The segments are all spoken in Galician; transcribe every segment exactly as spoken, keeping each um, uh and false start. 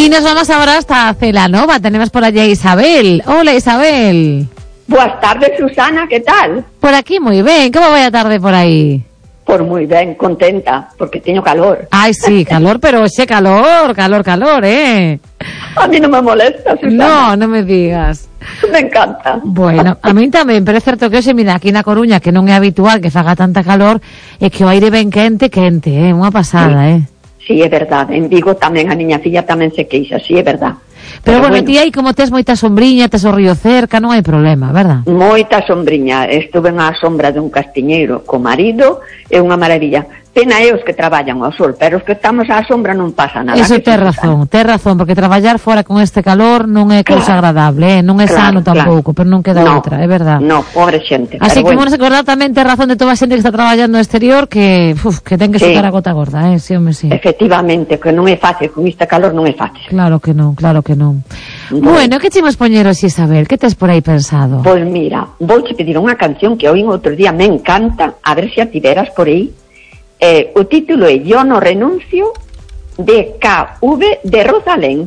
Y nos vamos ahora hasta Celanova. Tenemos por allí a Isabel. Hola, Isabel. Buenas tardes, Susana, ¿qué tal? Por aquí muy bien. ¿Cómo vaya tarde por ahí? Pues muy bien, contenta, porque tengo calor. Ay, sí, calor, pero ese calor, calor, calor, ¿eh? A mí no me molesta, Susana. No, no me digas. Me encanta. Bueno, a mí tamén, pero é certo que hoxe, mira, aquí na Coruña, que non é habitual que faga tanta calor, é que o aire ben quente, quente, é eh? unha pasada, sí. eh? Sí, é verdade. En Vigo tamén a miña filla tamén se queixa, sí, é verdade. Pero, pero bueno, bueno, ti aí como tes moita sombriña, tes o río cerca, non hai problema, verdad? Moita sombriña. Estuve na sombra dun castiñeiro co marido, é unha maravilla. Pena é os que traballan ao sol, pero os que estamos á sombra non pasa nada. Eso tes razón, tes razón, porque traballar fora con este calor non é cousa claro. agradable, eh? Non é claro, sano tampouco, claro. Pero non queda no, outra, é verdad. No, pobre xente. Así que bueno. vamos a acordar tamén, tes razón de toda a xente que está traballando no exterior, que uf, que ten que sí. sacar a gota gorda, eh? Sí, home, sí. Efectivamente, que non é fácil, con este calor non é fácil. Claro que non, claro que non. Bueno, bueno que chimos poñeros, Isabel? Que tes por aí pensado? Pois pues mira, vouche pedir unha canción que oín outro día, me encanta, a ver se a tiveras por aí. Eh, o título é Yo no renuncio, de K V de Rosalén.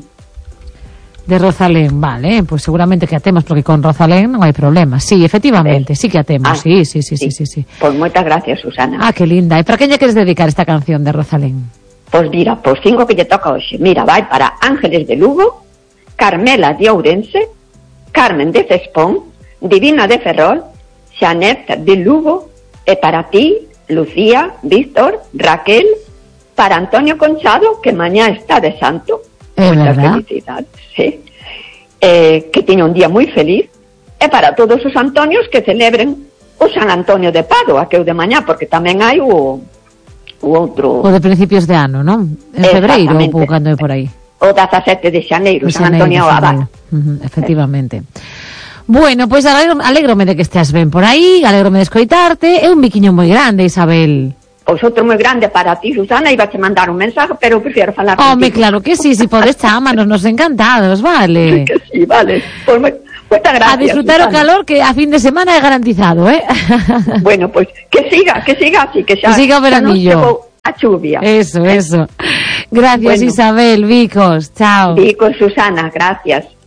De Rosalén, vale, pues seguramente que a temos, porque con Rosalén non hai problema. Sí, efectivamente, sí que a temos, ah, sí, sí, sí, sí, sí, sí. Pois moitas gracias, Susana. Ah, que linda. E para quen lle queres dedicar esta canción de Rosalén? Pois mira, pois cinco que lle toca hoxe. Mira, vai para Ángeles de Lugo, Carmela de Ourense, Carmen de Cespón, Divina de Ferrol, Xanet de Lugo, e para ti, Lucía, Víctor, Raquel, para Antonio Conchado, que mañá está de santo. É Muchas verdad. felicidades, sí. Eh, que teña un día moi feliz. E para todos os Antonios que celebren o San Antonio de Padua, que é o de mañá, porque tamén hai o, o outro... O de principios de ano, non? En febreiro, ou cando é por aí. O dezasete de xaneiro, de San Antonio Abad. Uh-huh, efectivamente. Bueno, pois pues alégrome de que esteas ben por aí, alégrome de escoitarte. É un biquiño moi grande, Isabel. Pois outro moi grande para ti, Susana, iba a mandar un mensaje, pero prefiero falar contigo. Home, claro que sí, si podes chámanos, nos encantados, vale. Sí que sí, vale. Pois pues, moitas gracias, a disfrutar Susana. O calor, que a fin de semana é garantizado, eh? Bueno, pois pues, que siga, que siga así, que xa, que siga o veranillo. A chuvia. Eso, eso. Gracias, bueno. Isabel, Vicos, chao. Vicos, Susana, gracias.